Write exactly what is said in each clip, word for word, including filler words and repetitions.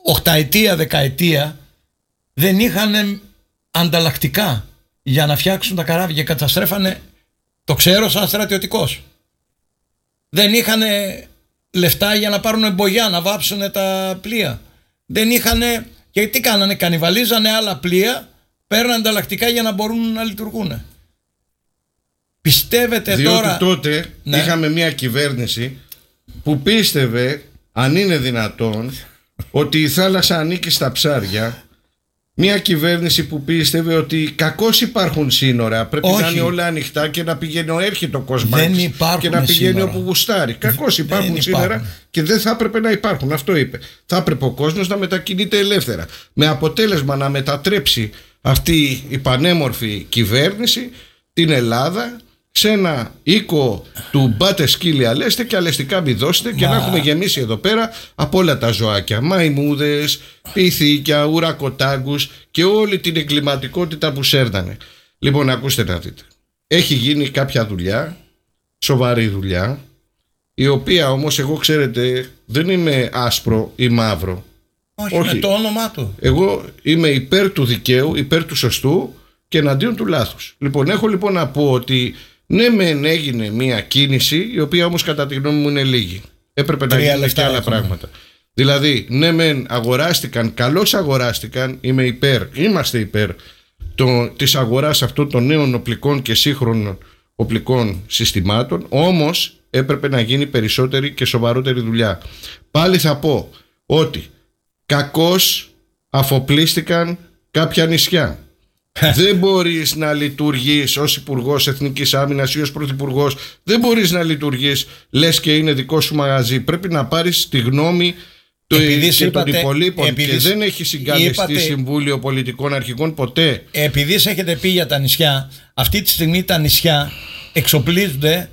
οχταετία, δεκαετία δεν είχαν ανταλλακτικά για να φτιάξουν τα καράβια και καταστρέφανε, το ξέρω σαν στρατιωτικός. Δεν είχαν λεφτά για να πάρουν εμπογιά, να βάψουν τα πλοία. Δεν είχαν. Και τι κάνανε, κανιβαλίζανε άλλα πλοία, παίρναν ανταλλακτικά για να μπορούν να λειτουργούν. Πιστεύετε Διότι τώρα. τότε ναι. είχαμε μια κυβέρνηση που πίστευε, αν είναι δυνατόν, ότι η θάλασσα ανήκει στα ψάρια. Μια κυβέρνηση που πίστευε ότι κακώς υπάρχουν σύνορα. Πρέπει Όχι. να είναι όλα ανοιχτά και να πηγαίνει ο έρχεται ο κοσμάκης και να πηγαίνει σύνορα. όπου γουστάρει. Κακώς υπάρχουν δεν σύνορα υπάρχουν. και δεν θα έπρεπε να υπάρχουν. Αυτό είπε. Θα έπρεπε ο κόσμος να μετακινείται ελεύθερα. Με αποτέλεσμα να μετατρέψει αυτή η πανέμορφη κυβέρνηση την Ελλάδα σε ένα οίκο του μπάτε σκύλι αλέστε και αλεστικά μη δώστε και Μα... να έχουμε γεμίσει εδώ πέρα από όλα τα ζωάκια, μαϊμούδες, πυθίκια, ουρακοτάγκους και όλη την εγκληματικότητα που σέρνανε. Λοιπόν, ακούστε να δείτε, έχει γίνει κάποια δουλειά, σοβαρή δουλειά, η οποία όμως εγώ, ξέρετε, δεν είμαι άσπρο ή μαύρο. Όχι, Όχι. με το όνομά του. Εγώ είμαι υπέρ του δικαίου, υπέρ του σωστού και εναντίον του λάθους. Λοιπόν, έχω λοιπόν να πω ότι ναι, μεν έγινε μια κίνηση, η οποία όμως κατά τη γνώμη μου είναι λίγη. Έπρεπε να γίνουν και άλλα έχουμε. πράγματα. Δηλαδή, ναι, μεν αγοράστηκαν, καλώς αγοράστηκαν, είμαι υπέρ, είμαστε υπέρ το, της αγοράς αυτών των νέων οπλικών και σύγχρονων οπλικών συστημάτων, όμως έπρεπε να γίνει περισσότερη και σοβαρότερη δουλειά. Πάλι θα πω ότι κακώς αφοπλίστηκαν κάποια νησιά. Δεν μπορείς να λειτουργείς ως Υπουργός Εθνικής Άμυνας ή ως Πρωθυπουργός, δεν μπορείς να λειτουργείς λες και είναι δικό σου μαγαζί. Πρέπει να πάρεις τη γνώμη το και είπατε, των υπολείπων επειδή, και δεν έχει συγκαλεστεί είπατε, Συμβούλιο Πολιτικών Αρχηγών ποτέ. Επειδή έχετε πει για τα νησιά, αυτή τη στιγμή τα νησιά εξοπλίζονται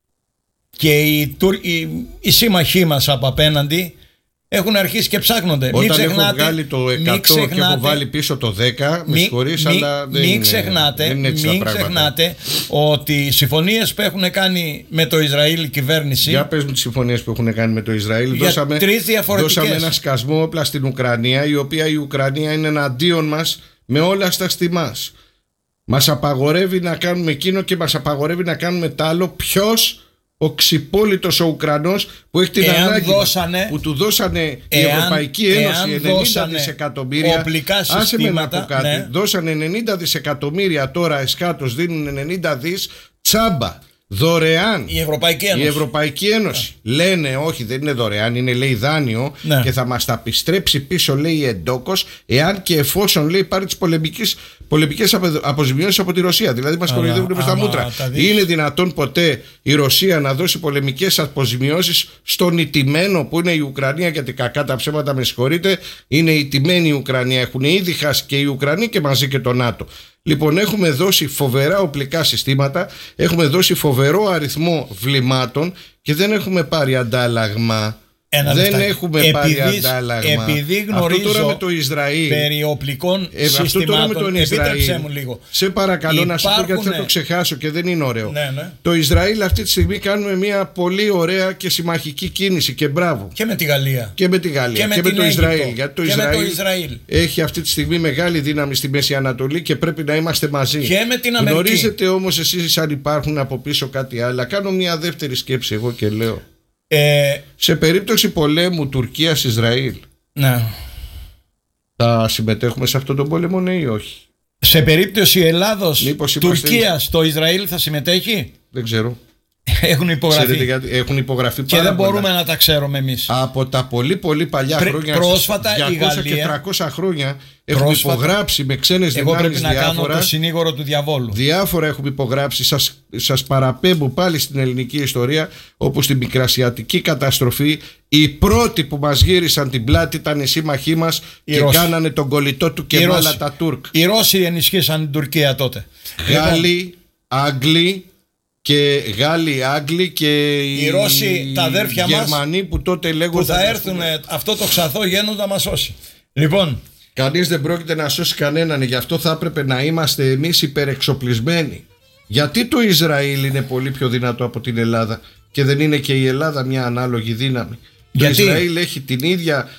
και οι, οι, οι σύμμαχοί μας από απέναντι έχουν αρχίσει και ψάχνονται. Όταν μην ξεχνάτε, έχω βγάλει το εκατό ξεχνάτε, και έχω βάλει πίσω το δέκα, με συγχωρείς, αλλά δεν, μην ξεχνάτε, δεν είναι έτσι μην τα πράγματα. ξεχνάτε ότι οι συμφωνίες που έχουν κάνει με το Ισραήλ η κυβέρνηση. Για πες μου τις συμφωνίες που έχουν κάνει με το Ισραήλ. Δώσαμε, δώσαμε ένα σκασμό όπλα στην Ουκρανία, η οποία η Ουκρανία είναι εναντίον μας με όλα στα στιμάς. Μας απαγορεύει να κάνουμε εκείνο και μας απαγορεύει να κάνουμε τ' άλλο. Ποιος? Ο ξυπόλυτος ο Ουκρανός που έχει την εάν ανάγκη δώσανε, που του δώσανε εάν, η Ευρωπαϊκή Ένωση ενενήντα δισεκατομμύρια. Άσε με να πω κάτι. Ναι. Δώσανε ενενήντα δισεκατομμύρια, τώρα εσκάτως δίνουν ενενήντα δις τσάμπα. Δωρεάν. Η Ευρωπαϊκή Ένωση. Η Ευρωπαϊκή Ένωση. Yeah. Λένε, όχι, δεν είναι δωρεάν, είναι λέει δάνειο yeah. και θα μας τα επιστρέψει πίσω, λέει εντόκως, εάν και εφόσον λέει πάρει τις πολεμικές, πολεμικές αποζημιώσεις από τη Ρωσία. Δηλαδή μας κοροϊδεύουν με στα μούτρα. Είναι δυνατόν ποτέ η Ρωσία να δώσει πολεμικές αποζημιώσεις στον ηττημένο που είναι η Ουκρανία? Γιατί κακά τα ψέματα, με συγχωρείτε, είναι ηττημένη η Ουκρανία. Έχουν ήδη χάσει και οι Ουκρανοί και μαζί και το ΝΑΤΟ. Λοιπόν, έχουμε δώσει φοβερά οπλικά συστήματα, έχουμε δώσει φοβερό αριθμό βλημάτων και δεν έχουμε πάρει αντάλλαγμα. Ένα δεν λεφτάκι. έχουμε επειδή, πάρει αντάλλαγμα. Επειδή γνωρίζω αυτό τώρα με το Ισραήλ, περί οπλικών ε, συστημάτων, αυτό τώρα με τον Ισραήλ, μου λίγο. σε παρακαλώ Υπάρχουνε... να σου πω, γιατί θα το ξεχάσω και δεν είναι ωραίο. Ναι, ναι. Το Ισραήλ αυτή τη στιγμή κάνουμε μια πολύ ωραία και συμμαχική κίνηση και μπράβο. Και με τη Γαλλία. Και με τη Γαλλία και με, και με το Αίγυπτο. Ισραήλ. Γιατί το, και Ισραήλ με το Ισραήλ έχει αυτή τη στιγμή μεγάλη δύναμη στη Μέση Ανατολή και πρέπει να είμαστε μαζί. Και με την Αμερική. Γνωρίζετε όμως εσείς αν υπάρχουν από πίσω κάτι άλλο? Κάνω μια δεύτερη σκέψη εγώ και λέω. Ε, σε περίπτωση πολέμου Τουρκίας-Ισραήλ, ναι, θα συμμετέχουμε σε αυτόν τον πόλεμο, ναι ή όχι? Σε περίπτωση Ελλάδος Μήπως Τουρκίας είμαστε... το Ισραήλ θα συμμετέχει? Δεν ξέρω. Έχουν υπογραφεί. Γιατί έχουν υπογραφεί και δεν μπορούμε πολλά. να τα ξέρουμε εμείς. Από τα πολύ πολύ παλιά Πρέ, χρόνια, πρόσφατα διακόσια η Γαλλία και τριακόσια χρόνια έχουν υπογράψει με ξένες δυνάμεις. Εγώ πρέπει να διάφορα, κάνω το συνήγορο του διαβόλου. Διάφορα έχουμε υπογράψει. Σας, σας παραπέμπω πάλι στην ελληνική ιστορία, όπου στην Μικρασιατική καταστροφή οι πρώτοι που μας γύρισαν την πλάτη ήταν οι σύμμαχοί μας και Ρώσοι. Κάνανε τον κολλητό του Κεμάλ Ατατούρκ. Οι Ρώσοι ενισχύσαν την Τουρκία τότε. Γάλλοι, Άγγλοι και Γάλλοι, Άγγλοι και οι, οι Ρώσοι, τα αδέρφια Γερμανοί μας, που τότε λέγονταν, που θα έρθουν αυτό το ξαθό γένος να μας σώσει. Λοιπόν, κανείς δεν πρόκειται να σώσει κανέναν, γι' αυτό θα έπρεπε να είμαστε εμείς υπερεξοπλισμένοι. Γιατί το Ισραήλ είναι πολύ πιο δυνατό από την Ελλάδα και δεν είναι και η Ελλάδα μια ανάλογη δύναμη? Γιατί? Το Ισραήλ έχει την ίδια